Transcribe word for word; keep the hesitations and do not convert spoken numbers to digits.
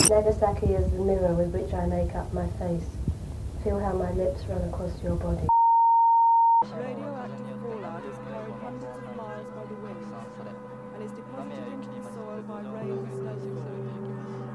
Nagasaki is the mirror with which I make up my face. Feel how my lips run across your body. Radioactive fallout is carried hundreds of miles by the wind and is deposited into the soil by rain and snowfall.